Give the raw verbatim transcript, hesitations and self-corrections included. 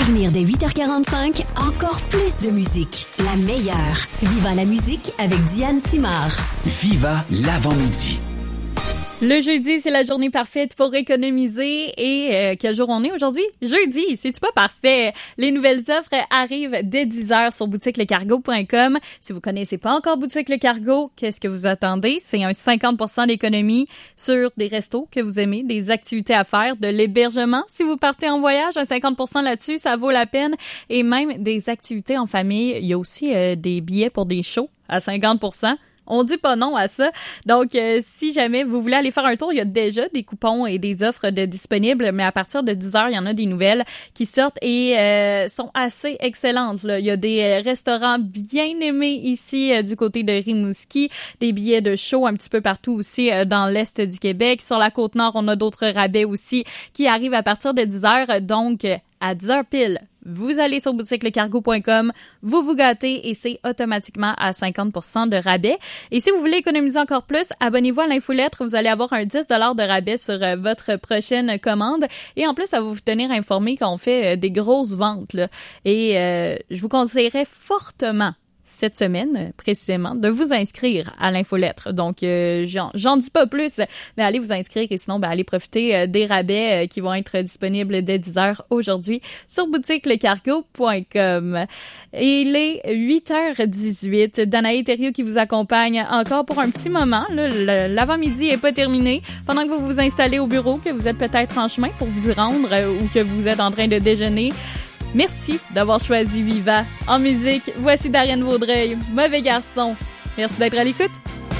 venir dès huit heures quarante-cinq, encore plus de musique. La meilleure. Viva la musique avec Diane Simard. Viva l'avant-midi. Le jeudi, c'est la journée parfaite pour économiser. Et euh, quel jour on est aujourd'hui? Jeudi, c'est-tu pas parfait? Les nouvelles offres arrivent dès dix heures sur boutique le cargo point com. Si vous connaissez pas encore Boutique Le Cargo, qu'est-ce que vous attendez? C'est un cinquante pour cent d'économie sur des restos que vous aimez, des activités à faire, de l'hébergement. Si vous partez en voyage, un cinquante pour cent là-dessus, ça vaut la peine. Et même des activités en famille. Il y a aussi euh, des billets pour des shows à cinquante pour cent. On dit pas non à ça. Donc, euh, si jamais vous voulez aller faire un tour, il y a déjà des coupons et des offres de disponibles, mais à partir de dix heures, il y en a des nouvelles qui sortent et euh, sont assez excellentes, là. Il y a des euh, restaurants bien aimés ici euh, du côté de Rimouski, des billets de show un petit peu partout aussi euh, dans l'est du Québec. Sur la Côte-Nord, on a d'autres rabais aussi qui arrivent à partir de dix heures. Donc, à dix heures pile, vous allez sur boutique le cargo point com, vous vous gâtez et c'est automatiquement à cinquante pour cent de rabais. Et si vous voulez économiser encore plus, abonnez-vous à l'infolettre. Vous allez avoir un dix dollars de rabais sur euh, votre prochaine commande. Et en plus, ça va vous tenir informé quand on fait euh, des grosses ventes, là. Et euh, je vous conseillerais fortement cette semaine, précisément, de vous inscrire à l'infolettre. Donc, euh, j'en, j'en dis pas plus, mais allez vous inscrire et sinon, ben, allez profiter euh, des rabais euh, qui vont être disponibles dès dix heures aujourd'hui sur boutique le cargo point com. Et il est huit heures dix-huit. Danae Thériault qui vous accompagne encore pour un petit moment. Là, le, l'avant-midi est pas terminé. Pendant que vous vous installez au bureau, que vous êtes peut-être en chemin pour vous y rendre euh, ou que vous êtes en train de déjeuner, merci d'avoir choisi Viva. En musique, voici Darienne Vaudreuil, Mauvais garçon. Merci d'être à l'écoute.